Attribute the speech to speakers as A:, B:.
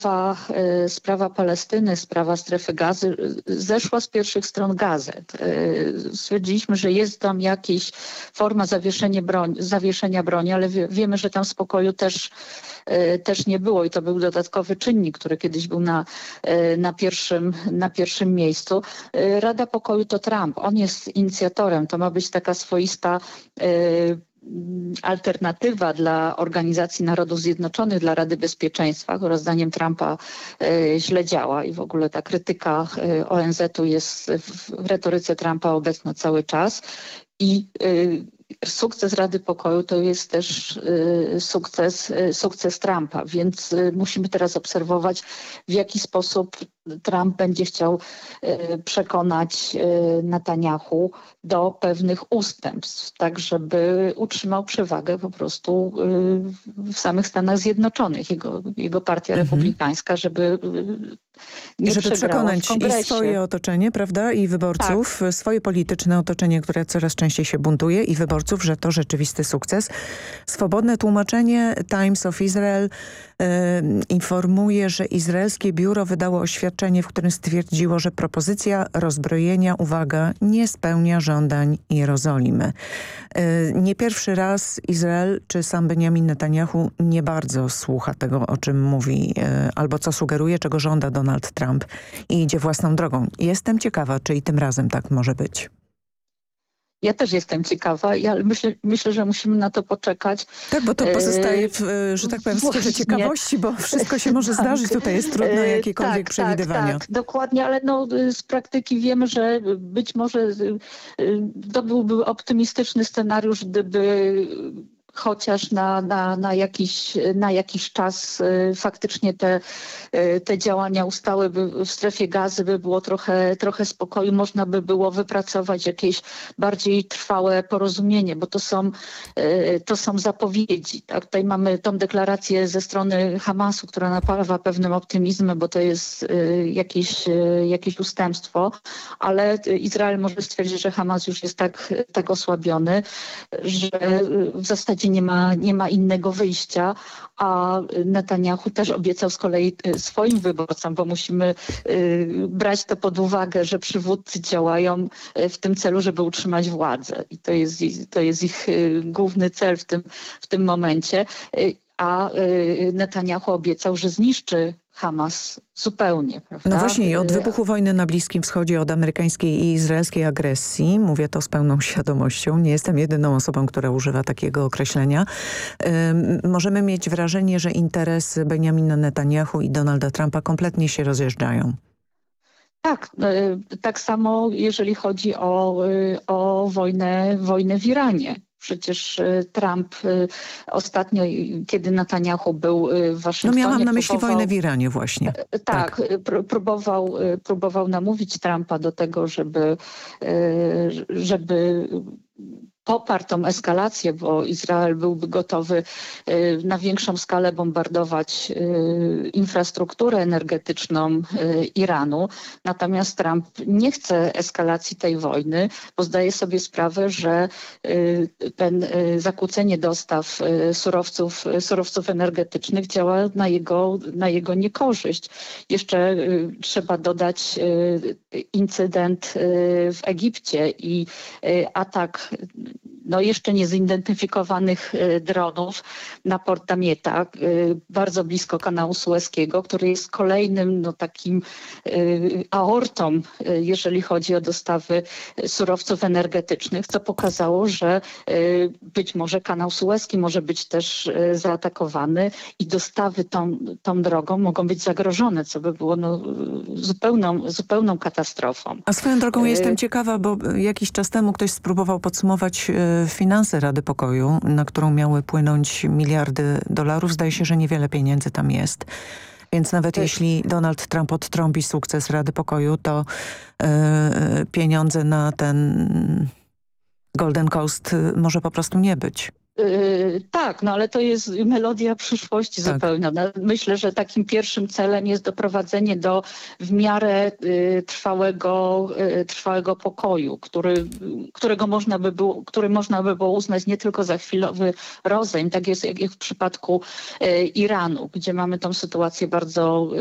A: sprawa Palestyny, sprawa strefy Gazy zeszła z pierwszych stron gazet. Stwierdziliśmy, że jest tam jakaś forma zawieszenia broni, ale wiemy, że tam spokoju też nie było i to był dodatkowy czynnik, który kiedyś był na pierwszym miejscu. Rada Pokoju to Trump. On jest inicjatorem. To ma być taka swoista alternatywa dla Organizacji Narodów Zjednoczonych, dla Rady Bezpieczeństwa, która zdaniem Trumpa źle działa i w ogóle ta krytyka ONZ-u jest w retoryce Trumpa obecna cały czas. I sukces Rady Pokoju to jest też sukces Trumpa, więc musimy teraz obserwować, w jaki sposób Trump będzie chciał przekonać Netanjahu do pewnych ustępstw, tak żeby utrzymał przewagę po prostu w samych Stanach Zjednoczonych. Jego partia republikańska, żeby
B: przekonać i swoje otoczenie, prawda, i wyborców, tak. Swoje polityczne otoczenie, które coraz częściej się buntuje, i wyborców, że to rzeczywisty sukces. Swobodne tłumaczenie Times of Israel informuje, że izraelskie biuro wydało oświadczenie, w którym stwierdziło, że propozycja rozbrojenia, uwaga, nie spełnia żądań Jerozolimy. Nie pierwszy raz Izrael czy sam Benjamin Netanjahu nie bardzo słucha tego, o czym mówi, albo co sugeruje, czego żąda Donald Trump, i idzie własną drogą. Jestem ciekawa, czy i tym razem tak może być.
A: Ja też jestem ciekawa, ale myślę, że musimy na to poczekać.
B: Tak, bo to pozostaje że tak powiem, w sferze ciekawości, bo wszystko się może zdarzyć. Tutaj jest trudno jakiekolwiek przewidywania.
A: Tak, dokładnie, ale z praktyki wiemy, że być może to byłby optymistyczny scenariusz, gdyby chociaż na jakiś czas faktycznie te działania ustałyby w strefie Gazy, by było trochę spokoju, można by było wypracować jakieś bardziej trwałe porozumienie, bo to są zapowiedzi. Tak? Tutaj mamy tą deklarację ze strony Hamasu, która napawa pewnym optymizmem, bo to jest jakieś ustępstwo, ale Izrael może stwierdzić, że Hamas już jest tak osłabiony, że w zasadzie nie ma innego wyjścia, a Netanjahu też obiecał z kolei swoim wyborcom, bo musimy brać to pod uwagę, że przywódcy działają w tym celu, żeby utrzymać władzę. I to jest ich główny cel w tym momencie. A Netanjahu obiecał, że zniszczy Hamas zupełnie, prawda?
B: No właśnie, od wybuchu wojny na Bliskim Wschodzie, od amerykańskiej i izraelskiej agresji, mówię to z pełną świadomością, nie jestem jedyną osobą, która używa takiego określenia, możemy mieć wrażenie, że interesy Benjamina Netanjahu i Donalda Trumpa kompletnie się rozjeżdżają.
A: Tak, tak samo jeżeli chodzi o wojnę w Iranie. Przecież Trump ostatnio, kiedy Netanjahu był w Waszyngtonie...
B: No miałam na myśli wojnę w Iranie właśnie.
A: Tak. Próbował namówić Trumpa do tego, żeby poparł tą eskalację, bo Izrael byłby gotowy na większą skalę bombardować infrastrukturę energetyczną Iranu. Natomiast Trump nie chce eskalacji tej wojny, bo zdaje sobie sprawę, że zakłócenie dostaw surowców energetycznych działa na jego niekorzyść. Jeszcze trzeba dodać incydent w Egipcie i atak jeszcze niezidentyfikowanych dronów na Port Damietta, bardzo blisko kanału Sueskiego, który jest kolejnym takim aortą, jeżeli chodzi o dostawy surowców energetycznych, co pokazało, że być może kanał Sueski może być też zaatakowany i dostawy tą drogą mogą być zagrożone, co by było zupełną katastrofą.
B: A swoją drogą jestem ciekawa, bo jakiś czas temu ktoś spróbował podsumować finanse Rady Pokoju, na którą miały płynąć miliardy dolarów. Zdaje się, że niewiele pieniędzy tam jest. Więc nawet jeśli Donald Trump odtrąbi sukces Rady Pokoju, to pieniądze na ten Golden Coast może po prostu nie być.
A: Tak, no ale to jest melodia przyszłości
B: Tak.
A: zupełnie. No, myślę, że takim pierwszym celem jest doprowadzenie do w miarę trwałego pokoju, który można by było uznać nie tylko za chwilowy rozejm, tak jest jak w przypadku Iranu, gdzie mamy tą sytuację bardzo